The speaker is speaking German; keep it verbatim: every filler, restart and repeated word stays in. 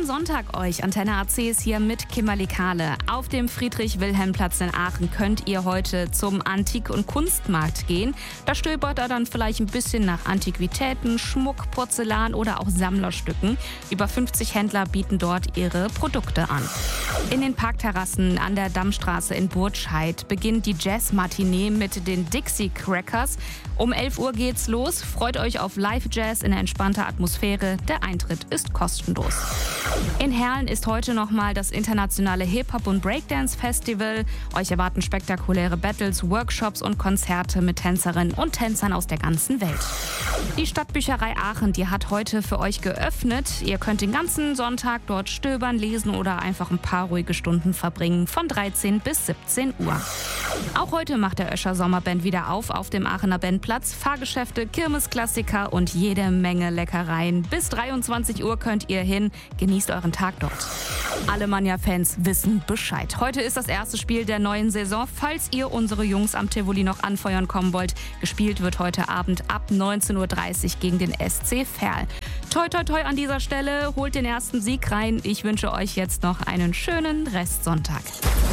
Sonntag euch. Antenne A C ist hier mit Kimberly Kahle. Auf dem Friedrich-Wilhelm-Platz in Aachen könnt ihr heute zum Antik- und Kunstmarkt gehen. Da stöbert er dann vielleicht ein bisschen nach Antiquitäten, Schmuck, Porzellan oder auch Sammlerstücken. Über fünfzig Händler bieten dort ihre Produkte an. In den Parkterrassen an der Dammstraße in Burtscheid beginnt die Jazz-Matinee mit den Dixie Crackers. Um elf Uhr geht's los. Freut euch auf Live-Jazz in entspannter Atmosphäre. Der Eintritt ist kostenlos. In Herlen ist heute nochmal das internationale Hip-Hop- und Breakdance-Festival. Euch erwarten spektakuläre Battles, Workshops und Konzerte mit Tänzerinnen und Tänzern aus der ganzen Welt. Die Stadtbücherei Aachen, die hat heute für euch geöffnet. Ihr könnt den ganzen Sonntag dort stöbern, lesen oder einfach ein paar ruhige Stunden verbringen, von dreizehn bis siebzehn Uhr. Auch heute macht der Öscher Sommerband wieder auf auf dem Aachener Bandplatz. Fahrgeschäfte, Kirmesklassiker und jede Menge Leckereien. Bis dreiundzwanzig Uhr könnt ihr hin. Genießt euren Tag dort. Alemannia-Fans wissen Bescheid. Heute ist das erste Spiel der neuen Saison. Falls ihr unsere Jungs am Tivoli noch anfeuern kommen wollt, gespielt wird heute Abend ab neunzehn Uhr dreißig gegen den S C Verl. Toi, toi, toi an dieser Stelle. Holt den ersten Sieg rein. Ich wünsche euch jetzt noch einen schönen Restsonntag.